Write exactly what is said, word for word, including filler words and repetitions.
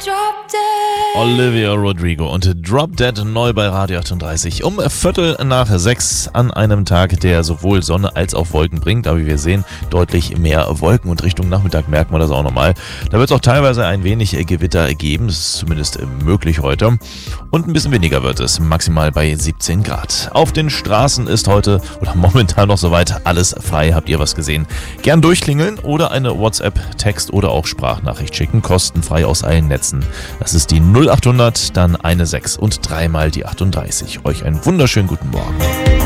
Olivia Rodrigo und Drop Dead neu bei Radio achtunddreißig um Viertel nach sechs an einem Tag, der sowohl Sonne als auch Wolken bringt. Aber wie wir sehen, deutlich mehr Wolken und Richtung Nachmittag merkt man das auch nochmal. Da wird es auch teilweise ein wenig Gewitter geben, das ist zumindest möglich heute. Und ein bisschen weniger wird es, maximal bei siebzehn Grad. Auf den Straßen ist heute oder momentan noch soweit alles frei. Habt ihr was gesehen? Gern durchklingeln oder eine WhatsApp, Text oder auch Sprachnachricht schicken, kostenfrei aus allen Netzen. Das ist die null achthundert, dann eine sechs und dreimal die achtunddreißig. Euch einen wunderschönen guten Morgen.